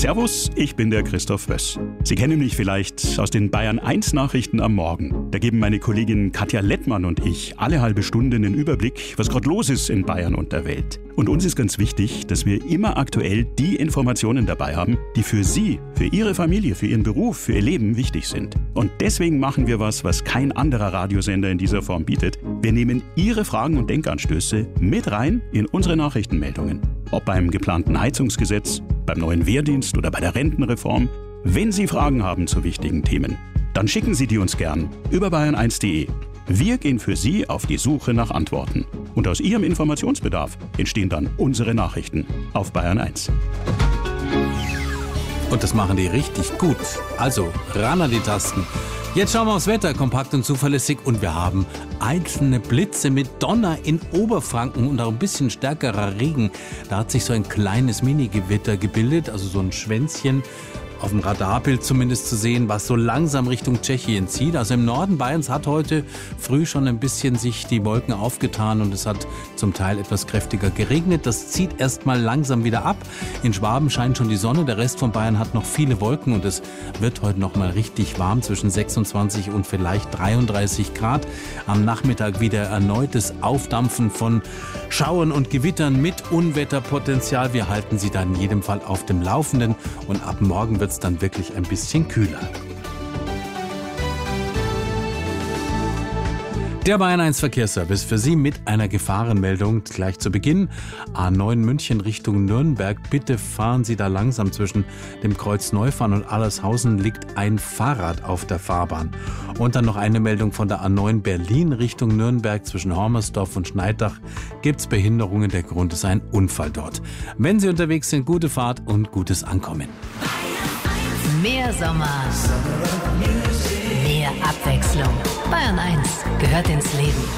Servus, ich bin der Christoph Wöss. Sie kennen mich vielleicht aus den Bayern 1 Nachrichten am Morgen. Da geben meine Kollegin Katja Lettmann und ich alle halbe Stunde einen Überblick, was gerade los ist in Bayern und der Welt. Und uns ist ganz wichtig, dass wir immer aktuell die Informationen dabei haben, die für Sie, für Ihre Familie, für Ihren Beruf, für Ihr Leben wichtig sind. Und deswegen machen wir was kein anderer Radiosender in dieser Form bietet. Wir nehmen Ihre Fragen und Denkanstöße mit rein in unsere Nachrichtenmeldungen. Ob beim geplanten Heizungsgesetz, beim neuen Wehrdienst oder bei der Rentenreform. Wenn Sie Fragen haben zu wichtigen Themen, dann schicken Sie die uns gern über bayern1.de. Wir gehen für Sie auf die Suche nach Antworten. Und aus Ihrem Informationsbedarf entstehen dann unsere Nachrichten auf Bayern 1. Und das machen die richtig gut. Also, ran an die Tasten. Jetzt schauen wir aufs Wetter, kompakt und zuverlässig. Und wir haben einzelne Blitze mit Donner in Oberfranken und auch ein bisschen stärkerer Regen. Da hat sich so ein kleines Mini-Gewitter gebildet, also so ein Schwänzchen auf dem Radarbild zumindest zu sehen, was so langsam Richtung Tschechien zieht. Also im Norden Bayerns hat heute früh schon ein bisschen sich die Wolken aufgetan und es hat zum Teil etwas kräftiger geregnet. Das zieht erstmal langsam wieder ab. In Schwaben scheint schon die Sonne, der Rest von Bayern hat noch viele Wolken und es wird heute noch mal richtig warm, zwischen 26 und vielleicht 33 Grad. Am Nachmittag wieder erneutes Aufdampfen von Schauern und Gewittern mit Unwetterpotenzial. Wir halten Sie da in jedem Fall auf dem Laufenden und ab morgen wird es dann wirklich ein bisschen kühler. Der Bayern 1 Verkehrsservice für Sie mit einer Gefahrenmeldung gleich zu Beginn. A9 München Richtung Nürnberg. Bitte fahren Sie da langsam. Zwischen dem Kreuz Neufahren und Allershausen liegt ein Fahrrad auf der Fahrbahn. Und dann noch eine Meldung von der A9 Berlin Richtung Nürnberg. Zwischen Hormersdorf und Schneidach gibt es Behinderungen. Der Grund ist ein Unfall dort. Wenn Sie unterwegs sind, gute Fahrt und gutes Ankommen. Mehr Sommer, mehr Abwechslung. Bayern 1 gehört ins Leben.